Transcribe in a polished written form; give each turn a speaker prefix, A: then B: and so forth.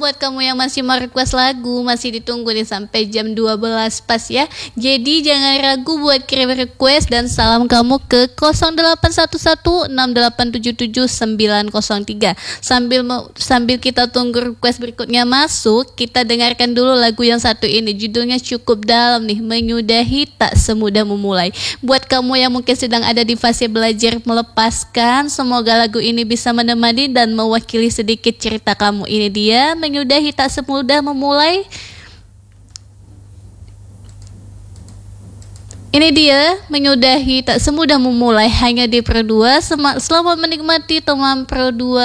A: buat kamu yang masih mau request lagu, masih ditunggu nih sampai jam 12 pas ya. Jadi jangan ragu buat kirim request dan salam kamu ke 081168777903. Sambil kita tunggu request berikutnya masuk, kita dengarkan dulu lagu yang satu ini. Judulnya cukup dalam nih, menyudahi tak semudah memulai. Buat kamu yang mungkin sedang ada di fase belajar melepaskan, semoga lagu ini bisa menemani dan mewakili sedikit cerita kamu. Ini dia, menyudahi tak semudah memulai. Ini dia, menyudahi tak semudah memulai, hanya di Pro 2. Selamat menikmati teman Pro 2.